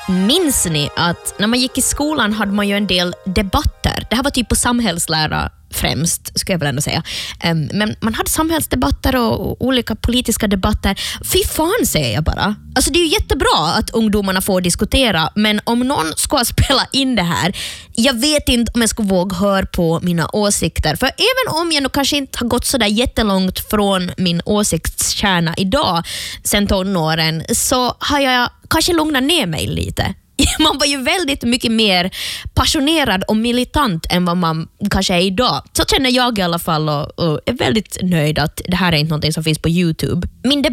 Minns ni att när man gick i skolan hade man ju en del debatter. Det här var typ på samhällslära främst, ska jag väl ändå säga. Men man hade samhällsdebatter och olika politiska debatter. Fy fan, säger jag bara. Alltså det är ju jättebra att ungdomarna får diskutera, men om någon ska spela in det här, jag vet inte om jag ska våga höra på mina åsikter. För även om jag nog kanske inte har gått så där jättelångt från min åsiktskärna idag sen tonåren, så har jag kanske lugnat ner mig lite. Man var ju väldigt mycket mer passionerad och militant än vad man kanske är idag. Så känner jag i alla fall och är väldigt nöjd att det här är inte någonting som finns på YouTube. Min